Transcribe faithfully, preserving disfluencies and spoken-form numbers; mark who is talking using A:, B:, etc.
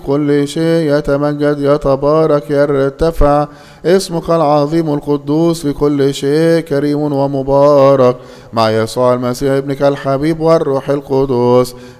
A: كل شيء يتمجد يتبارك يرتفع اسمك العظيم القدوس في كل شيء كريم ومبارك مع يسوع المسيح ابنك الحبيب والروح القدس